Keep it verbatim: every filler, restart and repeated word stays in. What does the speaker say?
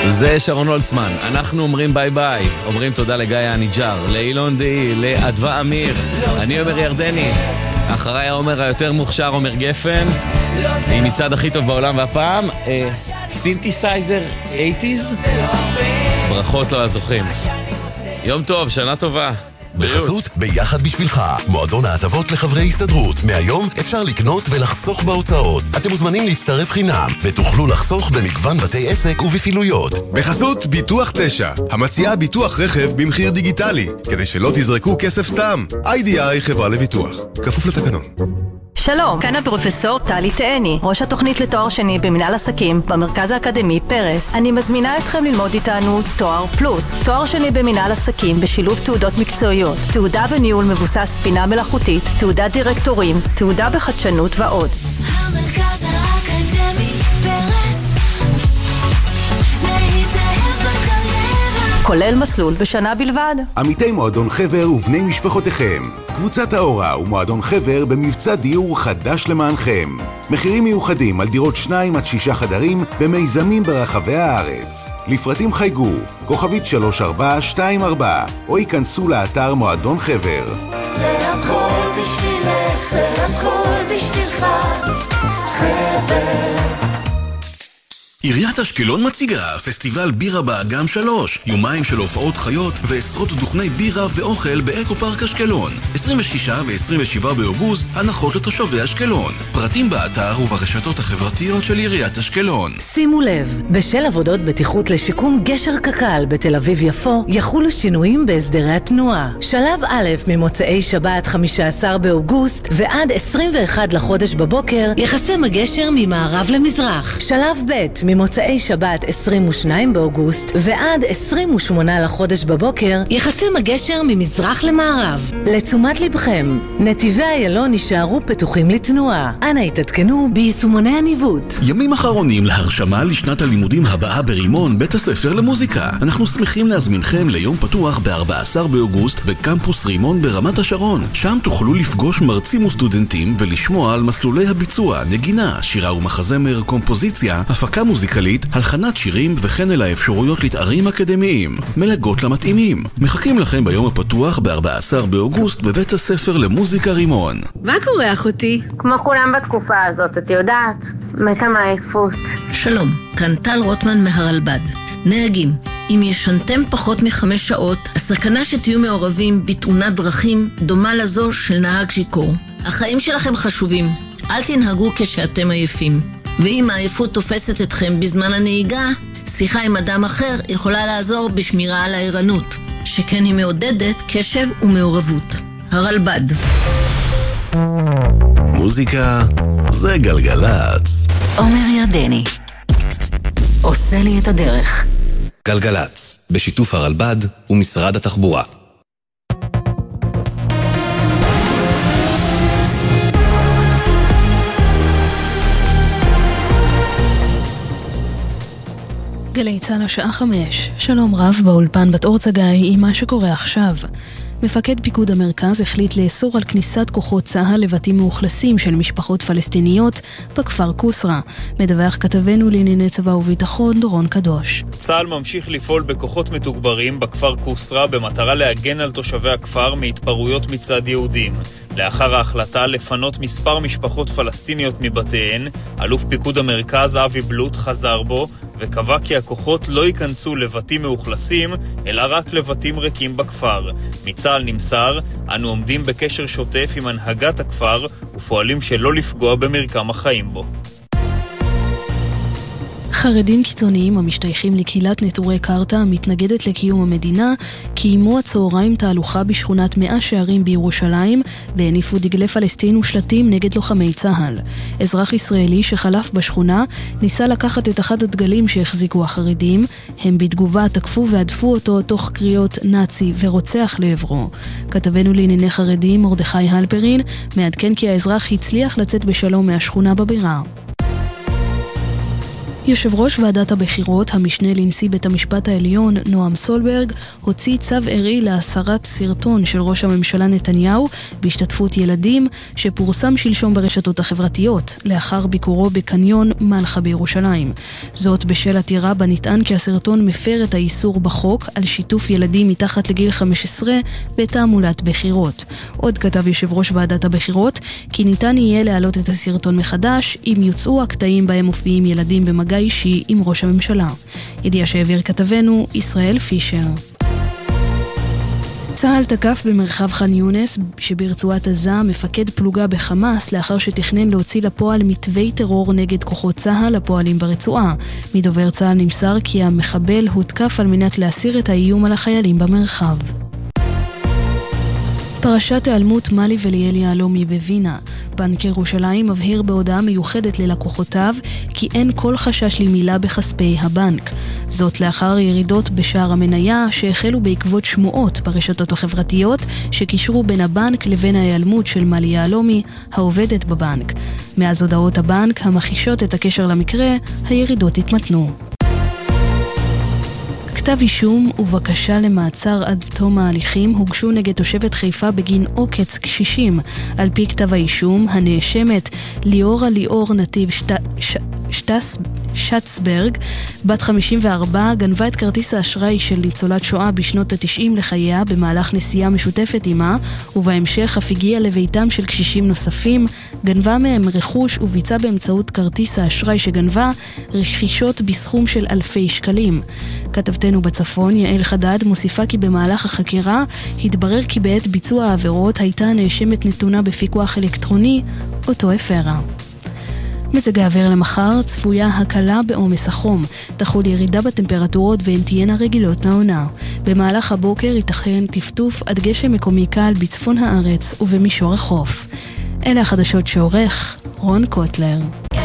זה שרון הולצמן, אנחנו אומרים ביי ביי, אומרים תודה לגיא הניג'ר, לאילון די, לאדווה אמיר, אני אומר ירדני, אחריי העומר היותר מוכשר עומר גפן, היא מצד הכי טוב בעולם והפעם, סינתסייזר שמונים, ברכות לו הזוכים. יום טוב, שנה טובה. בחסות ביחד בשבילך, מועדון ההטבות לחברי הסתדרות. מהיום אפשר לקנות ולחסוך בהוצאות. אתם מוזמנים להצטרף חינם ותוכלו לחסוך במגוון בתי עסק ובפעילויות. בחסות ביטוח תשע, המציעה ביטוח רכב במחיר דיגיטלי, כדי שלא תזרקו כסף סתם. איי די איי חברה לביטוח, כפוף לתקנון. שלום, כאן הפרופסור טלי תאני, ראש התוכנית לתואר שני במנהל עסקים במרכז האקדמי פרס. אני מזמינה אתכם ללמוד איתנו תואר פלוס, תואר שני במנהל עסקים בשילוב תעודות מקצועיות, תעודה בניהול מבוסס בינה מלאכותית, תעודת דירקטורים, תעודה בחדשנות ועוד. המרכז האקדמי פרס, להתאהב בקריירה, כולל מסלול בשנה בלבד. עמיתי מועדון חבר ובני משפחותיכם, קבוצת האורה ומועדון חבר במבצע דיור חדש למענכם. מחירים מיוחדים על דירות שניים עד שישה חדרים במיזמים ברחבי הארץ. לפרטים חייגו כוכבית שלוש ארבע שתיים ארבע או ייכנסו לאתר מועדון חבר. זה הכל בשבילך, זה הכל בשבילך, חבר. עיריית אשקלון מציגה פסטיבל בירה באגם שלוש, יומיים של הופעות חיות ועשרות דוכני בירה ואוכל באקו פארק אשקלון. עשרים ושישה ו-עשרים ושבעה באוגוסט, הנחות לתושבי אשקלון. פרטים באתר וברשתות החברתיות של עיריית אשקלון. שימו לב, בשל עבודות בטיחות לשיקום גשר קק"ל בתל אביב יפו, יחולו שינויים בהסדרי התנועה. שלב א' ממוצאי שבת חמישה עשר באוגוסט ועד עשרים ואחד לחודש בבוקר, יחסם הגשר ממערב למזרח. שלב ב' ממוצאי שבת עשרים ושניים באוגוסט ועד עשרים ושמונה לחודש בבוקר, יחסם הגשר ממזרח למערב. לתשומת לבכם, נתיבי איילון יישארו פתוחים לתנועה. אנא התעדכנו ביישומוני הניווט. ימים אחרונים להרשמה לשנת הלימודים הבאה ברימון, בית הספר למוזיקה. אנחנו שמחים להזמינכם ליום פתוח ב-ארבעה עשר באוגוסט בקמפוס רימון ברמת השרון. שם תוכלו לפגוש מרצים וסטודנטים ולשמוע על מסלולי הביצוע, נגינה, שירה ומחזמר, קומפוזיציה, הפקה מוזיקלית, הלחנת שירים וכן אל האפשרויות לתארים אקדמיים. מלגות למתאימים. מחכים לכם ביום הפתוח ב-ארבעה עשר באוגוסט בבית הספר למוזיקה רימון. מה קורה אחותי? כמו כולם בתקופה הזאת, את יודעת, מתה מעייפות. שלום, כאן טל רוטמן מהרלב"ד. נהגים, אם ישנתם פחות מחמש שעות, הסכנה שתהיו מעורבים בתאונת דרכים דומה לזו של נהג שיכור. החיים שלכם חשובים, אל תנהגו כשאתם עייפים. ואם העייפות תופסת אתכם בזמן הנהיגה, שיחה עם אדם אחר יכולה לעזור בשמירה על הערנות, שכן היא מעודדת קשב ומעורבות. הרלב"ד. מוזיקה זה גלגלץ. עומר ירדני עושה לי את הדרך. גלגלץ, בשיתוף הרלב"ד ומשרד התחבורה. גלי צה"ל השעה חמש, שלום רב באולפן בת אור צגאי עם מה שקורה עכשיו. מפקד פיקוד המרכז החליט לאסור על כניסת כוחות צה"ל לבתים מאוכלסים של משפחות פלסטיניות בכפר קוסרה. מדווח כתבנו לענייני צבא וביטחון דורון קדוש. צה"ל ממשיך לפעול בכוחות מתוגברים בכפר קוסרה במטרה להגן על תושבי הכפר מהתפרעויות מצד יהודים. לאחר ההחלטה לפנות מספר משפחות פלסטיניות מבתיהן, אלוף פיקוד המרכז אבי בלוט חזר בו וקבע כי הכוחות לא ייכנסו לבתים מאוכלסים, אלא רק לבתים ריקים בכפר. מצה"ל נמסר, אנו עומדים בקשר שוטף עם הנהגת הכפר ופועלים שלא לפגוע במרקם החיים בו. חרדים קיצוניים המשתייכים לקהילת נטורי קרתא המתנגדת לקיום המדינה קיימו הצהריים תהלוכה בשכונת מאה שערים בירושלים והניפו דגלי פלסטין ושלטים נגד לוחמי צה"ל. אזרח ישראלי שחלף בשכונה ניסה לקחת את אחד הדגלים שהחזיקו החרדים. הם בתגובה תקפו ועדפו אותו תוך קריאות נאצי ורוצח לעברו. כתבנו לענייני חרדים מרדכי הלפרין מעדכן כי האזרח הצליח לצאת בשלום מהשכונה בבירה. יושב ראש ועדת הבחירות, המשנה לנשיא בית המשפט העליון, נועם סולברג, הוציא צו ערי להסרת סרטון של ראש הממשלה נתניהו בהשתתפות ילדים, שפורסם שלשום ברשתות החברתיות, לאחר ביקורו בקניון מלכה בירושלים. זאת בשל עתירה בה נטען כי הסרטון מפר את האיסור בחוק על שיתוף ילדים מתחת לגיל חמש עשרה בתעמולת בחירות. עוד כתב יושב ראש ועדת הבחירות כי ניתן יהיה להעלות את הסרטון מחדש אם יוצאו הקטעים בהם מופיעים ילדים במגע אישי עם ראש הממשלה. ידיעה שהעביר כתבנו ישראל פישר. צה"ל תקף במרחב ח'אן יונס שברצועת עזה מפקד פלוגה בחמאס לאחר שתכנן להוציא לפועל מתווי טרור נגד כוחות צה"ל הפועלים ברצועה. מדובר צה"ל נמסר כי המחבל הותקף על מנת להסיר את האיום על החיילים במרחב. פרשת העלמות מלי וליאל יהלומי בווינה. בנק ירושלים מבהיר בהודעה מיוחדת ללקוחותיו כי אין כל חשש למילה בכספי הבנק. זאת לאחר ירידות בשער המניה שהחלו בעקבות שמועות ברשתות החברתיות שקישרו בין הבנק לבין ההיעלמות של מלי יהלומי העובדת בבנק. מאז הודעות הבנק המחישות את הקשר למקרה, הירידות התמתנו. כתב אישום ובקשה למעצר עד תום ההליכים הוגשו נגד תושבת חיפה בגין עוקץ קשישים. על פי כתב האישום, הנאשמת ליאורה ליאור נתיב שט... ש... שטס... שטסברג, בת חמישים וארבע, גנבה את כרטיס האשראי של ניצולת שואה בשנות ה-תשעים לחייה במהלך נסיעה משותפת עימה, ובהמשך אף הגיעה לביתם של קשישים נוספים, גנבה מהם רכוש וביצעה באמצעות כרטיס האשראי שגנבה רכישות בסכום של אלפי שקלים. כתבתנו בצפון, יעל חדד, מוסיפה כי במהלך החקירה התברר כי בעת ביצוע העבירות הייתה הנאשמת נתונה בפיקוח אלקטרוני, אותו הפרה. מזג האוויר למחר, צפויה הקלה בעומס החום, תחול ירידה בטמפרטורות והן תהיינה רגילות לעונה. במהלך הבוקר ייתכן טפטוף עד גשם מקומי קל בצפון הארץ ובמישור החוף. אלה החדשות שעורך רון קוטלר.